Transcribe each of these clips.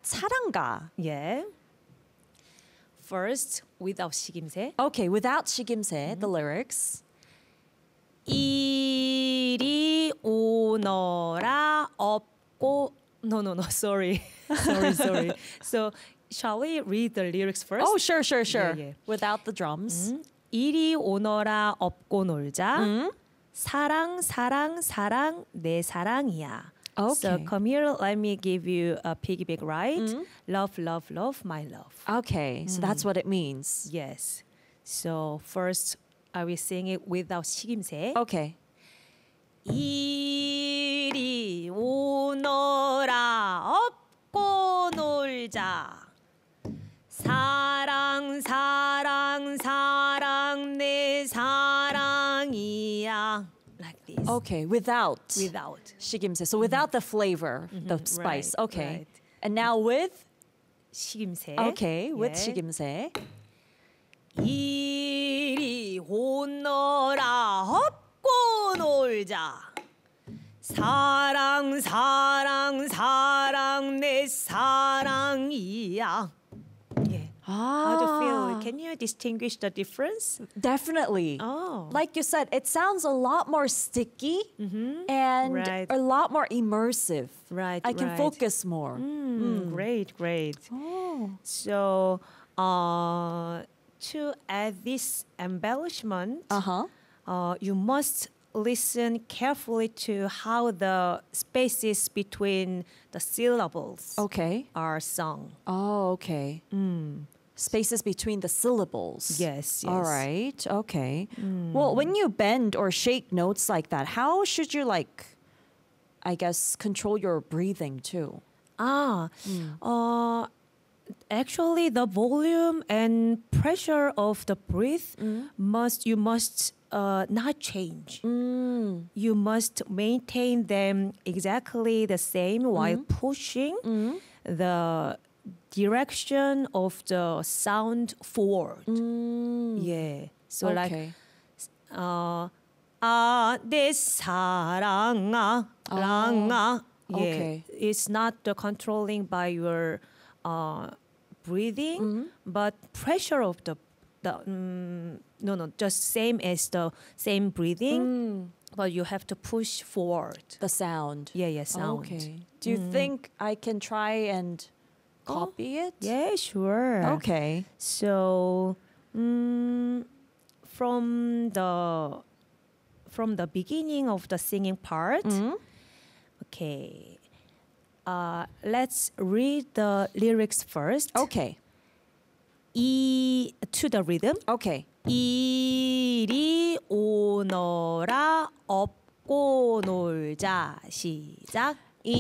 사랑가. Yeah. First, without 식임새. Okay, without 식임새, the lyrics. 이리 오너라 없고 no, sorry. sorry. So, shall we read the lyrics first? Oh, sure. Yeah. Without the drums. 이리 오너라 업고 놀자. 사랑 내 사랑이야. Okay. So come here, let me give you a piggyback ride. Love, my love. Okay, so that's what it means. Yes. So first, I will sing it without 식임새. Okay. 이리 오너라 업고 놀자. 사랑 내 사랑이야. Like this. Okay, without. 식임새. So without the flavor, the spice. Right, Okay. right. And now with? 식임새. Okay, with Yeah. 식임새. 이리 오너라 업고 놀자. 사랑 내 사랑이야. Yeah. How do you feel? Can you distinguish the difference? Definitely. Oh. Like you said, it sounds a lot more sticky and Right. a lot more immersive. Right, I can right. focus more. Great. Oh. So, to add this embellishment, you must listen carefully to how the spaces between the syllables Okay. are sung. Oh, okay. Spaces between the syllables. Yes. All right. Okay. Well, when you bend or shake notes like that, how should you I guess, control your breathing too? Actually, the volume and pressure of the breath you must not change. You must maintain them exactly the same while pushing the direction of the sound forward. Yeah. So Okay. 내 사랑아, 랑아. Yeah. Okay. It's not the controlling by your breathing, but pressure of the just same as the same breathing, but you have to push forward. The sound. Yeah, sound. Okay. Do you think I can try and copy it? Yeah, sure. Okay. So, from the beginning of the singing part, okay. Let's read the lyrics first. Okay. To the rhythm. Okay. 이리 오너라 업고 놀자. 시작.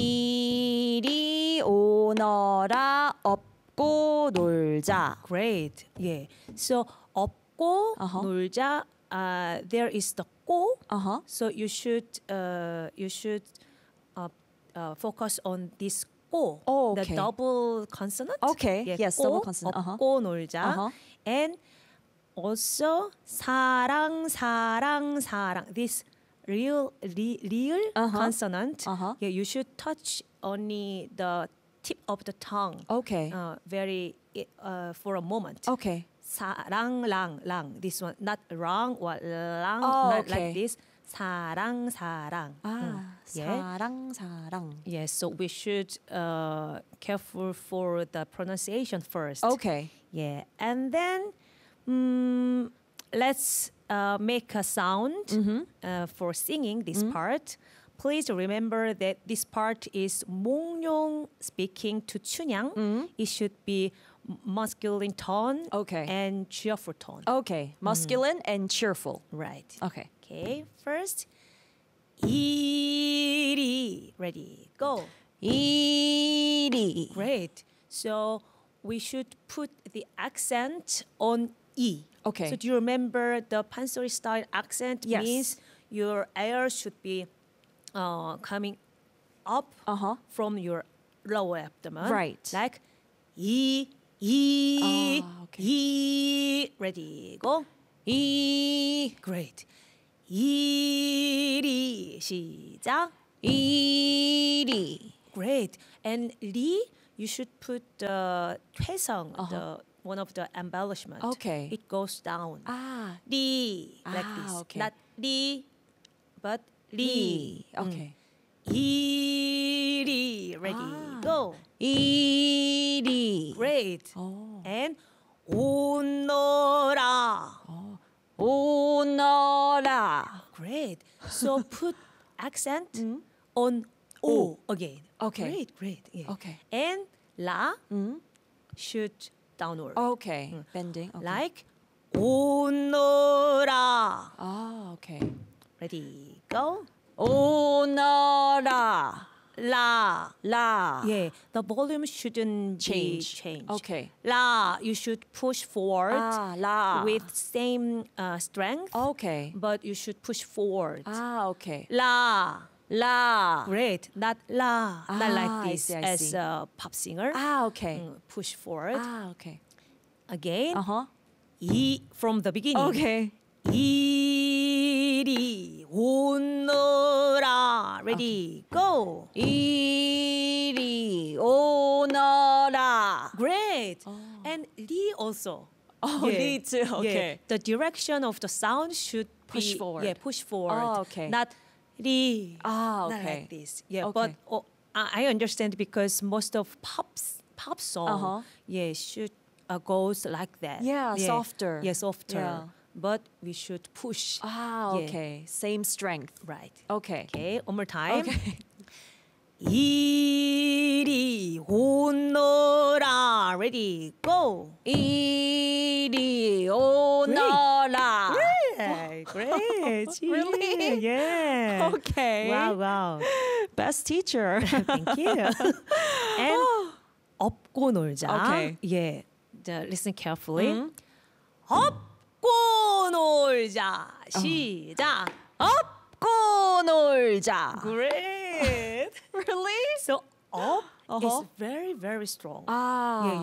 이리 오너라 업고 놀자. Great. Yeah. So 업고 놀자. There is the 고. So you should focus on this 고. Oh, okay. The double consonant. Okay. Yeah, Yes, 고, double consonant. 업고 놀자. And also 사랑. This real consonant. Yeah, you should touch only the tip of the tongue. Okay. Very for a moment. Okay. 사랑 랑. This one not wrong or 랑. Oh, not okay. like this. 사랑. Yeah. 사랑. Yes, so we should careful for the pronunciation first. Okay. Yeah, and then let's make a sound for singing this part. Please remember that this part is 몽룡 speaking to 춘향. It should be masculine tone and cheerful tone. Okay. Masculine and cheerful. Right. Okay. Okay, first. 이리. Ready, go. 이리. Great. So we should put the accent on E. Okay. So do you remember the pansori style accent? Yes. Means your air should be coming up from your lower abdomen. Right. Like okay. Ready, go. Great. 이리. 시작. 이리. Great. And 리, you should put the 퇴성, the one of the embellishment. Okay. It goes down. Ah. 리 like this. Okay. Not 리, but 리. Okay. 이리. Ready. Go. 이리. Great. Oh. And 오너라. 오너라. Great. So put accent on O again. Okay. Great, great. Yeah. Okay. And 라 should downward. Okay. Bending. Okay. Like 오너라. Oh, okay. Ready, go. 오너라. 라. 라. Yeah, the volume shouldn't be changed. Okay. 라, you should push forward Ah, 라. with same strength, Okay. but you should push forward. Ah, okay. 라. 라. Great. Not la. Not Ah, like I this see, I as see. a pop singer. Ah, okay. Push forward. Ah, okay. Again. Uh-huh. 이 from the beginning. Okay. 이리 오너라. Ready. Go. 이리 오너라. Great. And 리 also. Oh, 리 too. Okay. The direction of the sound should Push be, forward. Yeah, push forward. Oh, okay. Not 리. Ah, Not okay. like this. Yeah, Okay. but I understand because most of pop song, Uh-huh. yeah, should goes like that. Yeah, softer. Yeah, softer. Yeah. But we should push. Ah, Yeah. okay. Same strength. Right. Okay. Okay, one more time. Okay. 이리 오너라. Ready, go. 이리 오너라. Hey, great. Really? Yeah. Okay. Wow, wow. Best teacher. Thank you. And 업고 놀자. Okay. Yeah. Listen carefully. 업고 놀자. 시작. 업고 놀자. Great. Really? So up Uh-huh. is very very strong. Ah. Yeah,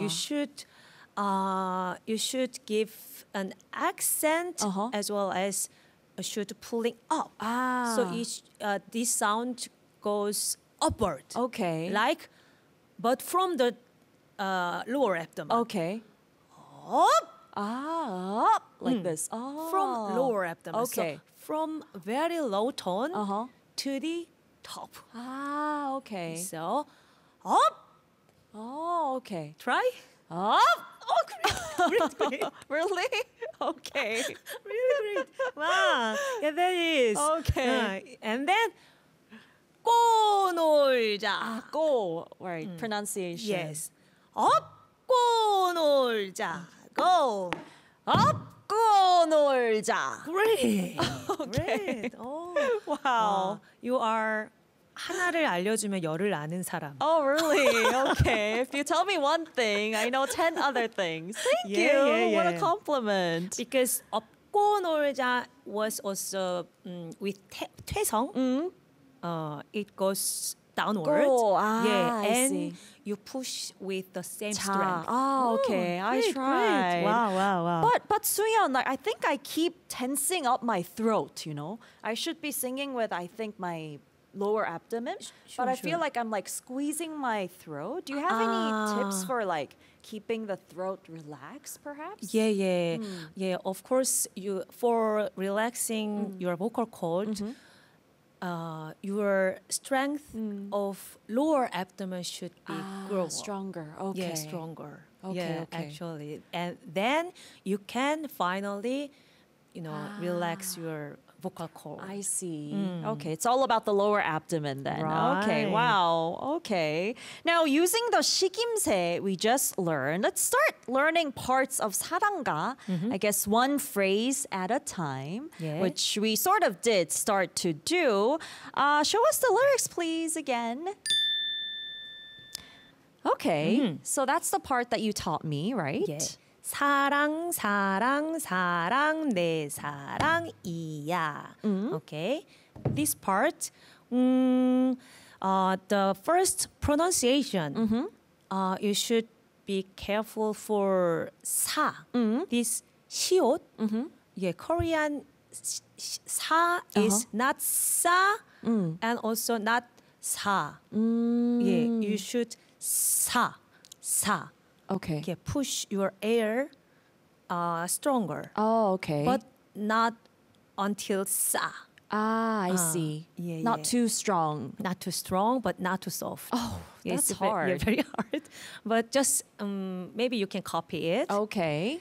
you should give an accent Uh-huh. as well as should pulling up. Ah. So each this sound goes upward. Okay. Like, but from the lower abdomen. Okay. Up Ah, up like this. Oh. from lower abdomen. Okay. So from very low tone Uh-huh. to the top. Ah, okay. So up. Oh, okay. Try. Up. Oh, great, great, great. Really? Okay. Really great. Wow. Yeah, that is. Okay. And then 꼬 놀자. Ah, go. Right. Pronunciation. Yes. 업고 놀자. Go. 업고 놀자. Great. Great. Oh. Wow. You are 하나를 알려주면 열을 아는 사람. Oh, really? Okay. If you tell me one thing, I know 10 other things. Thank Yeah, you. yeah, What a yeah. compliment. Because 업고 놀자 was also with 퇴성. It goes downward. Go. Ah, yeah, I and see. you push with the same 자. strength. Oh, okay. I great, tried. Great. Wow, wow, wow. But Suyeon, like I think I keep tensing up my throat, you know? I should be singing with I think my lower abdomen, but I feel sure. like I'm like squeezing my throat. Do you have any tips for like keeping the throat relaxed perhaps? yeah, yeah, yeah. Of course, you for relaxing your vocal cord, your strength of lower abdomen should be grow Stronger. Okay. Yeah, stronger. Okay, yeah, okay. actually, and then you can finally, relax your vocal cord. I see. Okay, it's all about the lower abdomen then. Okay, Right. wow. Okay. Now, using the 식임새 we just learned, let's start learning parts of 사랑가. I guess one phrase at a time, Yeah. which we sort of did start to do. Show us the lyrics, please, again. Okay, so that's the part that you taught me, right? Yeah. 사랑 사랑 사랑 내 사랑이야. Okay. This part, the first pronunciation, you should be careful for 사. This 시옷, yeah, Korean 사 is not sa and also not 사. Yeah, you should 사. 사. Okay. Okay, push your air stronger, Oh, okay. but not until sa. I see. yeah, Not yeah. too strong. Not too strong, but not too soft. Oh, that's it's hard. very hard. But just maybe you can copy it. Okay.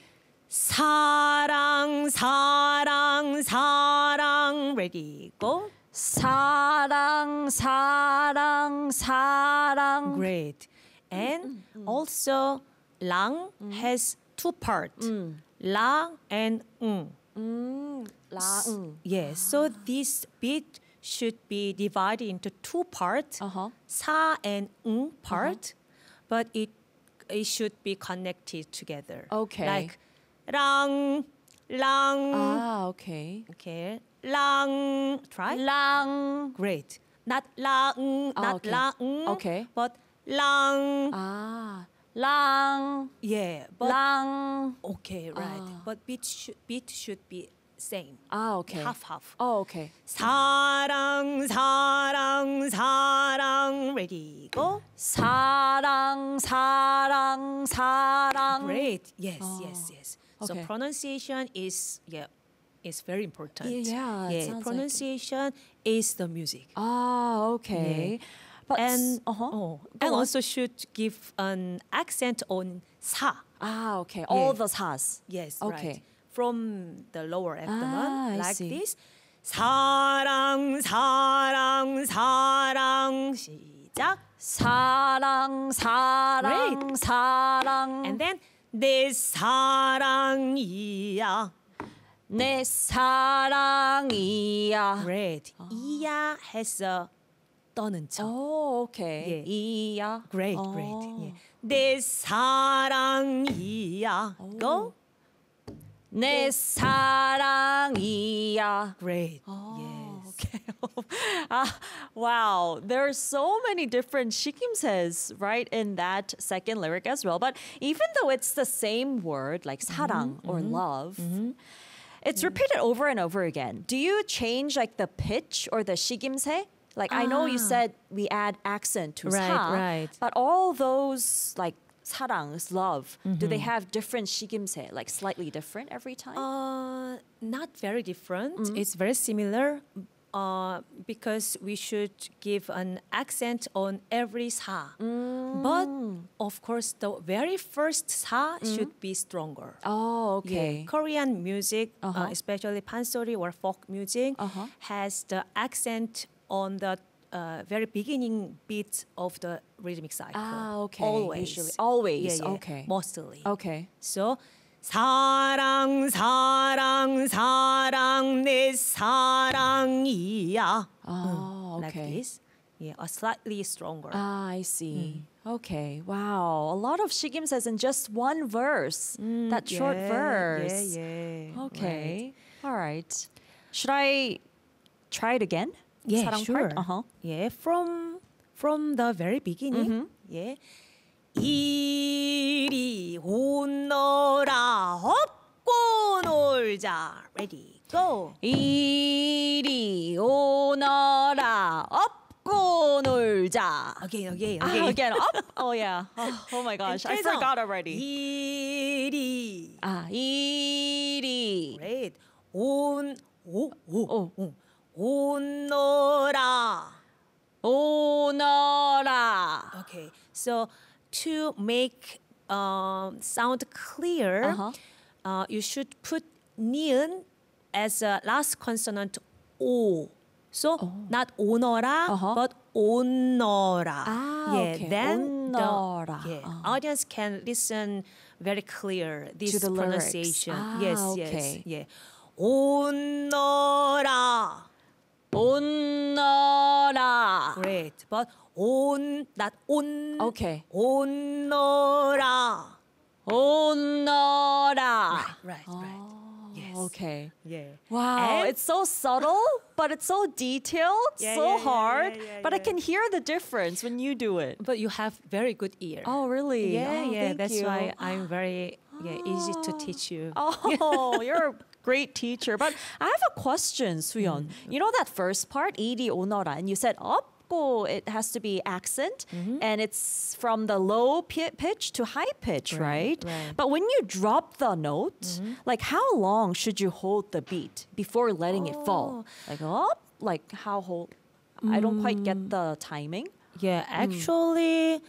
사랑, 사랑, 사랑. Ready, go. 사랑, 사랑, 사랑. Great. And also, 랑 has two parts. 랑 and 랑. Yes, so this beat should be divided into two parts, Uh-huh. 사 and part, but it should be connected together. Okay. Like 랑, 랑. Okay. Okay, 랑. Try. 랑. Great. Not 랑, not okay. 랑. Okay. But 랑. 랑. Yeah, but 랑. okay, right. But beat should be same. Okay. Half. Oh, okay. 사랑, 사랑, 사랑. Ready, go. 사랑, 사랑, 사랑. Great. Yes. So Okay. pronunciation is very important. Yeah, it sounds like- pronunciation is the music. Okay. But And Go and on. also should give an accent on 사. Okay. All Yeah. the sa's. Yes, Okay. right. From the lower abdomen, I like see. this. 사랑, 사랑, 사랑. 시작. 사랑, 사랑, Great. 사랑. And then 내 사랑이야. 내 사랑이야. Great. 이야 has a 떠는 척. Oh, okay. Yeah. 이야. Great. Yeah. 내 사랑이야. Go. 내 사랑이야. Great. Oh, Yes. okay. Wow. There are so many different shikimses right in that second lyric as well. But even though it's the same word, like 사랑 or love, it's repeated over and over again. Do you change like the pitch or the shikimse? Like I know you said we add accent to Right, 사, right. but all those like 사랑 is love. Do they have different shikimse, like slightly different every time? Not very different. It's very similar. Because we should give an accent on every 사. But of course, the very first 사 should be stronger. Oh, Yeah, okay. Korean music, especially pansori or folk music, has the accent on the very beginning beat of the rhythmic cycle. Okay. Always. Usually. Always. Yeah. Okay. Mostly. Okay. So 사랑 사랑 사랑 내 사랑이야. Like okay. this. Yeah, a slightly stronger. I see. Okay. Wow. A lot of shigim says in just one verse. That short verse. Yeah. Okay. All right. Should I try it again? Yeah, 사랑 sure. part? Yeah, from the very beginning. Yeah. 이리 오너라 업고 놀자. Ready, go. 이리 오너라 업고 놀자. Again. Again, up? Oh, yeah. Oh my gosh. I 계속. forgot already. 이리. 이리. Great. 오너라. 오너라. Okay. So to make sound clear, you should put ni은 as a last consonant o. So not 오너라, but 오너라. Okay. Then 오너라. the audience can listen very clear this To the lyrics. pronunciation. Yes. Yeah. 오너라. 오너라. Great. But not on. Okay. 오너라. 오너라. Right. Yes. Okay. Yeah. Wow, And- it's so subtle, but it's so detailed, so hard. But I can hear the difference when you do it. But you have very good ear. Oh, really? Yeah. Thank That's you. why I'm very easy to teach you. Oh, you're a great teacher. But I have a question, Suyeon. You know that first part, 이리 오너라, and you said up? op고, it has to be accent, and it's from the low pitch to high pitch, right? But when you drop the note, like how long should you hold the beat before letting it fall? Like up? Like how hold? I don't quite get the timing. Yeah, actually,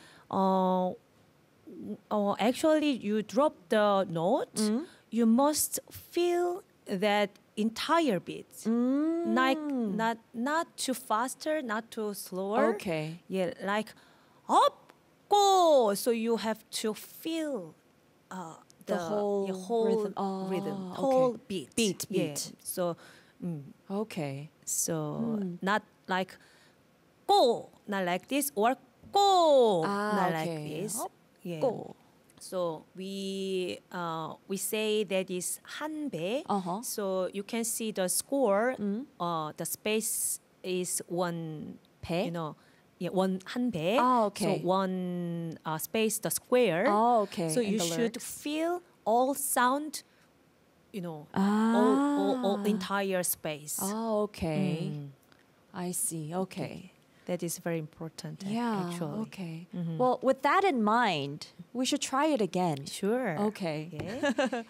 actually, you drop the note. You must feel that entire beat, like not too faster, not too slower. Okay. Yeah, like up, go. So you have to feel the whole rhythm, rhythm. whole Okay. beat. Yeah. Beat. So Okay. not like go, not like this, or go, not like okay. this. Up, Yeah. go. So we say that is 한배. So you can see the score. The space is one. 배? You know, yeah, one 한배. Okay. So one space, the square. Okay. So in you the should lyrics. feel all sound. You know, all entire space. Oh, okay. I see. Okay. That is very important. Yeah. Actually. Okay. Well, with that in mind, we should try it again. Sure. Okay. Yeah.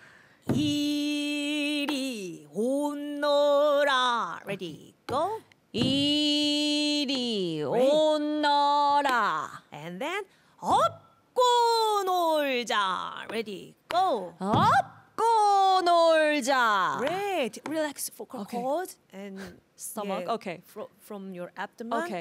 이리 오너라. Ready, go. 이리 오너라. And then 업고 놀자. Ready, go. 업고 놀자. Great. Relax vocal Okay. cord and Stomach. Okay. From your abdomen. Okay.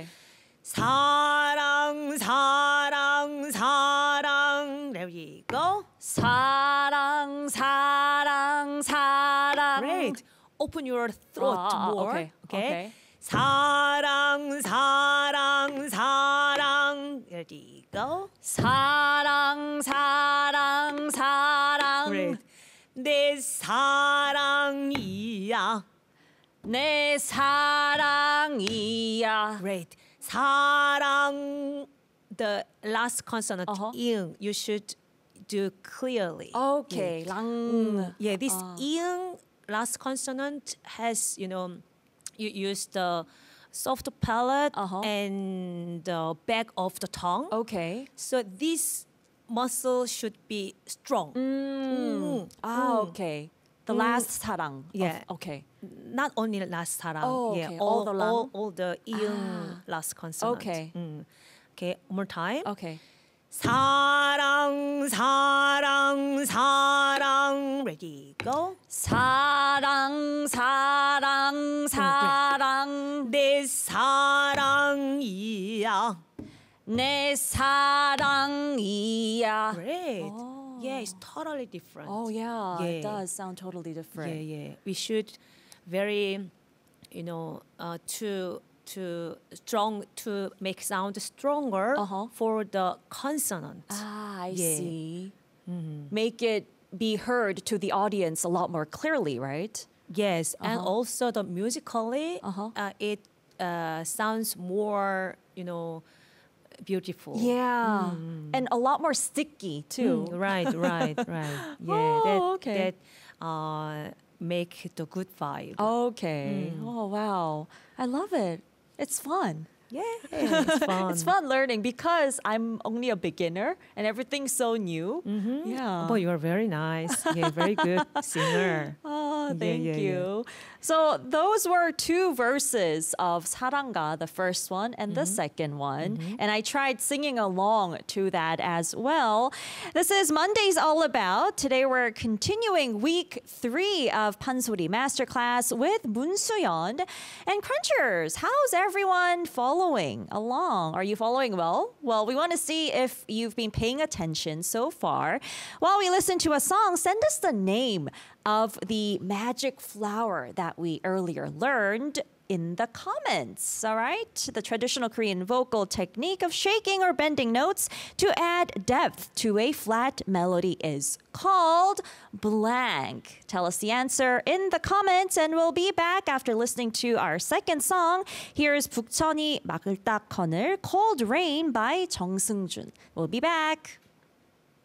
사랑 사랑 사랑. Ready, go. 사랑 사랑 사랑. Great. Open your throat more. Okay. Okay. 사랑 사랑 사랑. Ready, go. 사랑 사랑 사랑. Great. 내 사랑이야. 내 사랑이야. Great. 사랑. The last consonant ing you should do clearly. Okay. 랑. Yeah, this ing last consonant has, you use the soft palate and the back of the tongue. Okay. So this muscle should be strong. Okay. The last 사랑. Yeah. Okay. Not only last 사랑. Oh, yeah, okay. All the 랑? all the ing last consonant. Okay. Okay, one more time. Okay. 사랑 사랑 사랑. Ready, go. 사랑 사랑 사랑. 내 사랑이야. 내 사랑이야. Great. Yeah, it's totally different. Oh yeah, it Yeah. does sound totally different. Yeah. We should very, to strong to make sound stronger for the consonant. I Yeah. see. Make it be heard to the audience a lot more clearly, right? Yes, and also the musically, it sounds more, beautiful. Yeah. And a lot more sticky too. Right. Yeah, okay. that make the good vibe. Okay. Oh wow. I love it. It's fun. Yeah, it's fun. It's fun learning because I'm only a beginner and everything's so new. Yeah. But you're very nice. Yeah, very good singer. Oh, thank yeah. you. So those were two verses of 사랑가, the first one and the second one. And I tried singing along to that as well. This is Monday's All About. Today we're continuing week 3 of Pansori Masterclass with Moon Soo-yeon. And Crunchers, how's everyone following along? Are you following well? Well, we want to see if you've been paying attention so far. While we listen to a song, send us the name of the magic flower that we earlier learned in the comments, all right? The traditional Korean vocal technique of shaking or bending notes to add depth to a flat melody is called blank. Tell us the answer in the comments and we'll be back after listening to our second song. Here's 북천이 막을 딱 거늘 Cold Rain by 정승준. We'll be back.